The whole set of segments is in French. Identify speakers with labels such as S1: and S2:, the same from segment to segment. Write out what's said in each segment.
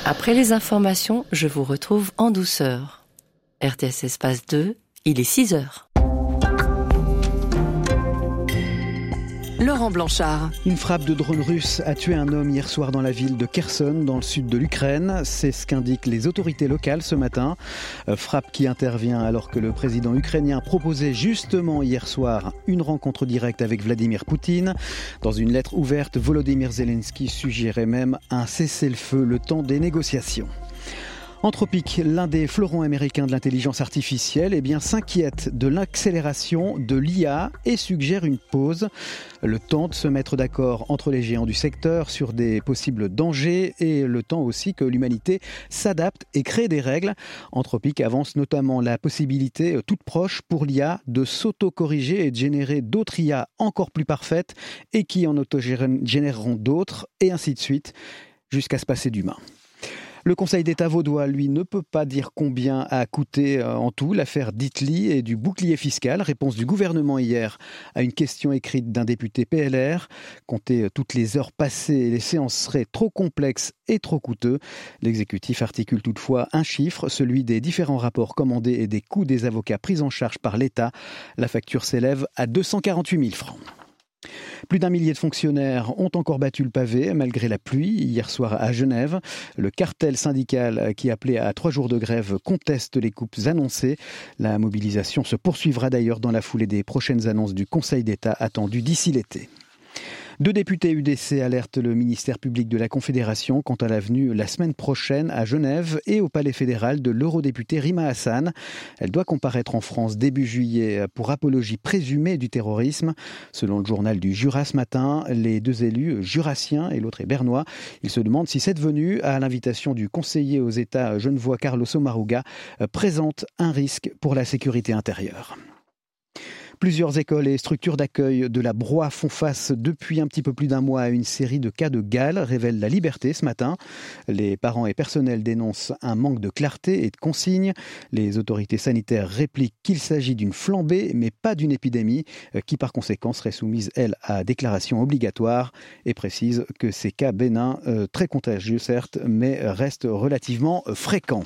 S1: Après les informations, je vous retrouve en douceur. RTS Espace 2, il est 6h. Laurent Blanchard.
S2: Une frappe de drone russe a tué un homme hier soir dans la ville de Kherson, dans le sud de l'Ukraine. C'est ce qu'indiquent les autorités locales ce matin. Frappe qui intervient alors que le président ukrainien proposait justement hier soir une rencontre directe avec Vladimir Poutine. Dans une lettre ouverte, Volodymyr Zelensky suggérait même un cessez-le-feu le temps des négociations. Anthropic, l'un des fleurons américains de l'intelligence artificielle, s'inquiète de l'accélération de l'IA et suggère une pause. Le temps de se mettre d'accord entre les géants du secteur sur des possibles dangers et le temps aussi que l'humanité s'adapte et crée des règles. Anthropic avance notamment la possibilité toute proche pour l'IA de s'auto-corriger et de générer d'autres IA encore plus parfaites et qui en auto-généreront d'autres et ainsi de suite jusqu'à se passer d'humain. Le Conseil d'État vaudois, lui, ne peut pas dire combien a coûté en tout l'affaire Ditli et du bouclier fiscal. Réponse du gouvernement hier à une question écrite d'un député PLR. Compter toutes les heures passées, les séances seraient trop complexes et trop coûteux. L'exécutif articule toutefois un chiffre, celui des différents rapports commandés et des coûts des avocats pris en charge par l'État. La facture s'élève à 248 000 francs. Plus d'1 millier de fonctionnaires ont encore battu le pavé malgré la pluie hier soir à Genève. Le cartel syndical qui appelait à 3 jours de grève conteste les coupes annoncées. La mobilisation se poursuivra d'ailleurs dans la foulée des prochaines annonces du Conseil d'État attendues d'ici l'été. 2 députés UDC alertent le ministère public de la Confédération quant à la venue la semaine prochaine à Genève et au palais fédéral de l'eurodéputée Rima Hassan. Elle doit comparaître en France début juillet pour apologie présumée du terrorisme. Selon le journal du Jura ce matin, les 2 élus, jurassiens et l'autre est bernois, ils se demandent si cette venue, à l'invitation du conseiller aux États genevois Carlos Omaruga, présente un risque pour la sécurité intérieure. Plusieurs écoles et structures d'accueil de la Broye font face depuis un petit peu plus d'1 mois à une série de cas de gale, révèle La Liberté ce matin. Les parents et personnels dénoncent un manque de clarté et de consignes. Les autorités sanitaires répliquent qu'il s'agit d'une flambée, mais pas d'une épidémie, qui par conséquent serait soumise, elle, à déclaration obligatoire, et précisent que ces cas bénins, très contagieux certes, mais restent relativement fréquents.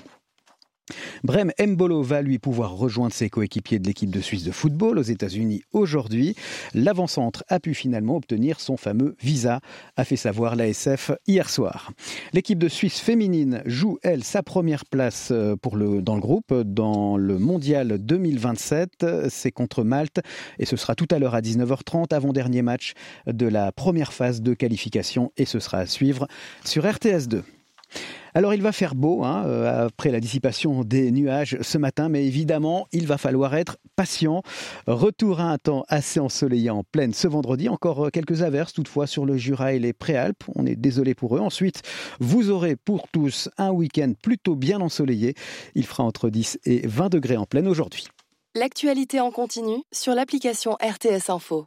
S2: Brem Embolo va lui pouvoir rejoindre ses coéquipiers de l'équipe de Suisse de football aux États-Unis aujourd'hui. L'avant-centre a pu finalement obtenir son fameux visa, a fait savoir l'ASF hier soir. L'équipe de Suisse féminine joue, elle, sa première place dans le groupe dans le mondial 2027. C'est contre Malte et ce sera tout à l'heure à 19h30, avant-dernier match de la première phase de qualification et ce sera à suivre sur RTS 2. Alors il va faire beau après la dissipation des nuages ce matin, mais évidemment il va falloir être patient. Retour à un temps assez ensoleillé en plaine ce vendredi, encore quelques averses toutefois sur le Jura et les Préalpes, on est désolé pour eux. Ensuite vous aurez pour tous un week-end plutôt bien ensoleillé, il fera entre 10 et 20 degrés en plaine aujourd'hui.
S1: L'actualité en continu sur l'application RTS Info.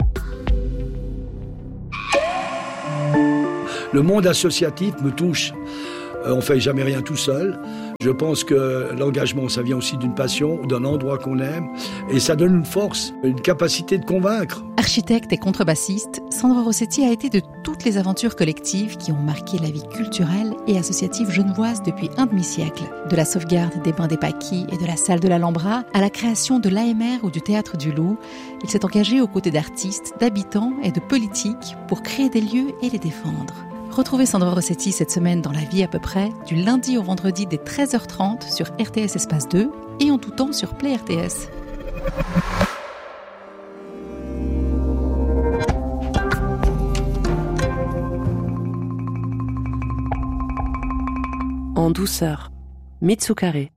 S3: Le monde associatif me touche. On ne fait jamais rien tout seul. Je pense que l'engagement, ça vient aussi d'une passion, d'un endroit qu'on aime. Et ça donne une force, une capacité de convaincre.
S4: Architecte et contrebassiste, Sandro Rossetti a été de toutes les aventures collectives qui ont marqué la vie culturelle et associative genevoise depuis un demi-siècle. De la sauvegarde des bains des Paquis et de la salle de l'Alhambra à la création de l'AMR ou du Théâtre du Loup, il s'est engagé aux côtés d'artistes, d'habitants et de politiques pour créer des lieux et les défendre. Retrouvez Sandro Rossetti cette semaine dans La Vie à peu près, du lundi au vendredi dès 13h30 sur RTS Espace 2 et en tout temps sur Play RTS.
S1: En douceur, Mitsukare.